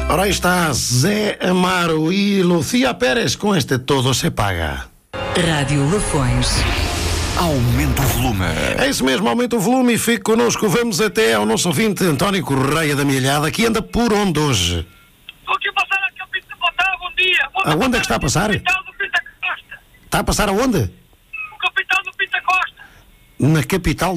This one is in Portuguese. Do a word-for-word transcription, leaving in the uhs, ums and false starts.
Ora aí está Zé Amaro e Lucia Pérez com este Todo Se Paga. Rádio Lafões. Aumenta o volume. É isso mesmo, aumenta o volume e fique connosco. Vamos até ao nosso ouvinte António Correia da Milhada, que anda por onde hoje? Estou aqui a passar aqui ao Pinto Botar, bom dia. Vou Aonde é que está a passar? O capital do Pinta Costa. Está a passar aonde? O capital do Pinta Costa. Na capital